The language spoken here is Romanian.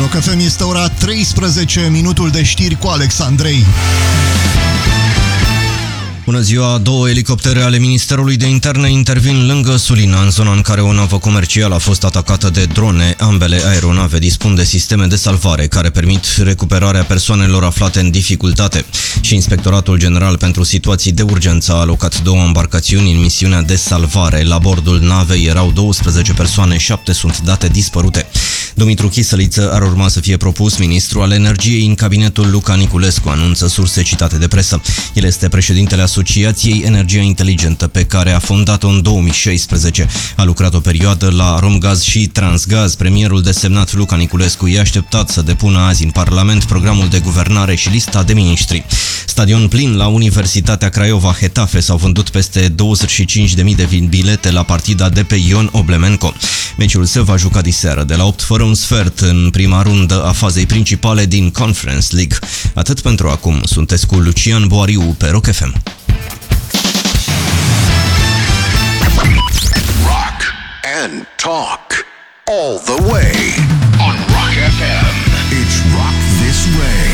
Rock FM, este ora 13, minutul de știri cu Alex Andrei. Bună ziua! Două elicoptere ale Ministerului de Interne intervin lângă Sulina, în zona în care o navă comercială a fost atacată de drone. Ambele aeronave dispun de sisteme de salvare care permit recuperarea persoanelor aflate în dificultate. Și Inspectoratul General pentru Situații de Urgență a alocat 2 embarcațiuni în misiunea de salvare. La bordul navei erau 12 persoane, 7 sunt date dispărute. Dumitru Chisăliță ar urma să fie propus ministru al energiei în cabinetul Luca Niculescu, anunță surse citate de presă. El este președintele Asociației Energia Inteligentă, pe care a fondat-o în 2016. A lucrat o perioadă la Romgaz și Transgaz. Premierul desemnat Luca Niculescu e așteptat să depună azi în Parlament programul de guvernare și lista de miniștri. Stadion plin la Universitatea Craiova-Hetafe, s-au vândut peste 25.000 de bilete la partida de pe Ion Oblemenco. Meciul se va juca diseară de la 8 fără un sfert în prima rundă a fazei principale din Conference League. Atât pentru acum. Sunteți cu Lucian Boariu pe Rock FM. Rock and talk all the way on Rock FM. It's Rock This Way.